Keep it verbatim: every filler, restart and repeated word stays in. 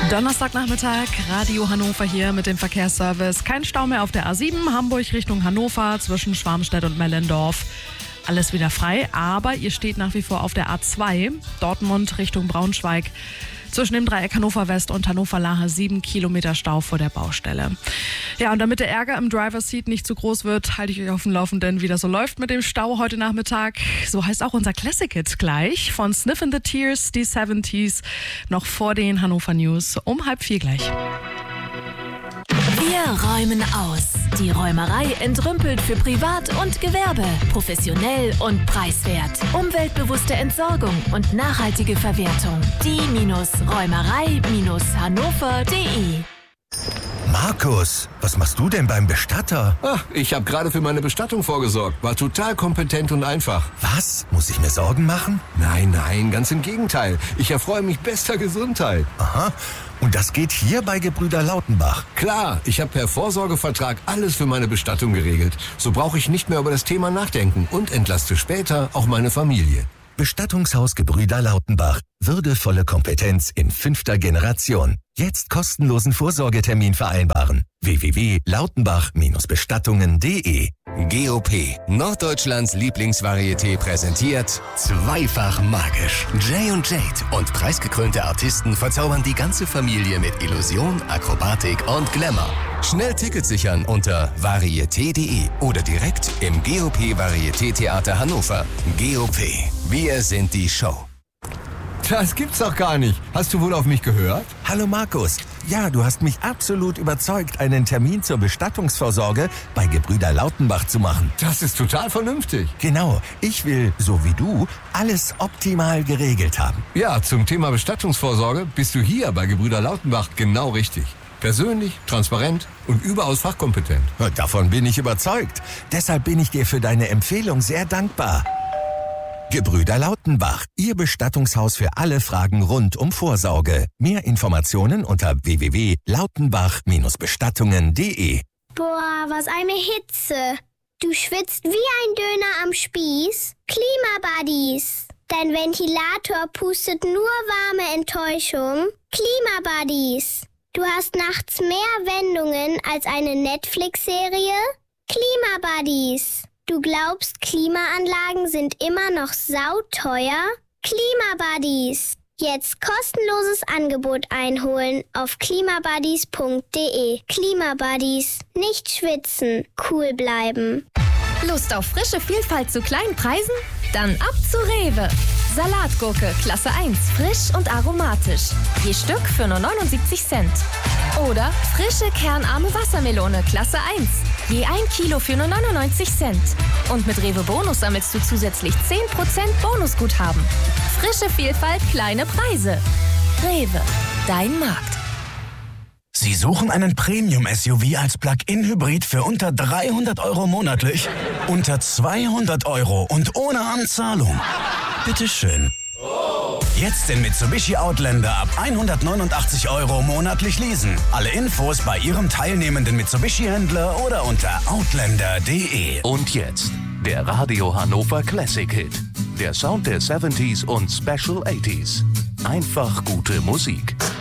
Donnerstagnachmittag, Radio Hannover hier mit dem Verkehrsservice. Kein Stau mehr auf der A sieben, Hamburg Richtung Hannover, zwischen Schwarmstedt und Mellendorf. Alles wieder frei, aber ihr steht nach wie vor auf der A zwei, Dortmund Richtung Braunschweig. Zwischen dem Dreieck Hannover West und Hannover-Lahe sieben Kilometer Stau vor der Baustelle. Ja, und damit der Ärger im Driver's Seat nicht zu groß wird, halte ich euch auf dem Laufenden, wie das so läuft mit dem Stau heute Nachmittag. So heißt auch unser Classic-Hit gleich von Sniff and the Tears, die siebziger, noch vor den Hannover News um halb vier gleich. Wir räumen aus. Die Räumerei entrümpelt für Privat und Gewerbe. Professionell und preiswert. Umweltbewusste Entsorgung und nachhaltige Verwertung. Die-Räumerei Hannover punkt de. Markus, was machst du denn beim Bestatter? Ach, ich habe gerade für meine Bestattung vorgesorgt. War total kompetent und einfach. Was? Muss ich mir Sorgen machen? Nein, nein, ganz im Gegenteil. Ich erfreue mich bester Gesundheit. Aha. Und das geht hier bei Gebrüder Lautenbach? Klar, ich habe per Vorsorgevertrag alles für meine Bestattung geregelt. So brauche ich nicht mehr über das Thema nachdenken und entlaste später auch meine Familie. Bestattungshaus Gebrüder Lautenbach. Würdevolle Kompetenz in fünfter Generation. Jetzt kostenlosen Vorsorgetermin vereinbaren. w w w punkt lautenbach Bestattungen punkt de. G O P, Norddeutschlands Lieblingsvarieté, präsentiert Zweifach magisch. Jay und Jade und preisgekrönte Artisten verzaubern die ganze Familie mit Illusion, Akrobatik und Glamour. Schnell Tickets sichern unter varieté punkt de oder direkt im G O P Varieté Theater Hannover. G O P, wir sind die Show. Das gibt's doch gar nicht. Hast du wohl auf mich gehört? Hallo Markus. Ja, du hast mich absolut überzeugt, einen Termin zur Bestattungsvorsorge bei Gebrüder Lautenbach zu machen. Das ist total vernünftig. Genau. Ich will, so wie du, alles optimal geregelt haben. Ja, zum Thema Bestattungsvorsorge bist du hier bei Gebrüder Lautenbach genau richtig. Persönlich, transparent und überaus fachkompetent. Davon bin ich überzeugt. Deshalb bin ich dir für deine Empfehlung sehr dankbar. Gebrüder Lautenbach, Ihr Bestattungshaus für alle Fragen rund um Vorsorge. Mehr Informationen unter w w w punkt lautenbach Bestattungen punkt de. Boah, was eine Hitze. Du schwitzt wie ein Döner am Spieß. Klimabuddies. Dein Ventilator pustet nur warme Enttäuschung. Klimabuddies. Du hast nachts mehr Wendungen als eine Netflix-Serie. Klimabuddies. Du glaubst, Klimaanlagen sind immer noch sauteuer? Klimabuddies. Jetzt kostenloses Angebot einholen auf klimabuddies punkt de. Klimabuddies. Nicht schwitzen, cool bleiben. Lust auf frische Vielfalt zu kleinen Preisen? Dann ab zu Rewe. Salatgurke Klasse eins, frisch und aromatisch. Je Stück für nur neunundsiebzig Cent. Oder frische kernarme Wassermelone Klasse eins. Je ein Kilo für nur neunundneunzig Cent. Und mit Rewe Bonus sammelst du zusätzlich zehn Prozent Bonusguthaben. Frische Vielfalt, kleine Preise. Rewe, dein Markt. Sie suchen einen Premium-S U V als Plug-in-Hybrid für unter dreihundert Euro monatlich? Unter zweihundert Euro und ohne Anzahlung? Bitteschön. Jetzt den Mitsubishi Outlander ab hundertneunundachtzig Euro monatlich leasen. Alle Infos bei Ihrem teilnehmenden Mitsubishi-Händler oder unter outlander punkt de. Und jetzt der Radio Hannover Classic Hit. Der Sound der siebziger und Special achtziger. Einfach gute Musik.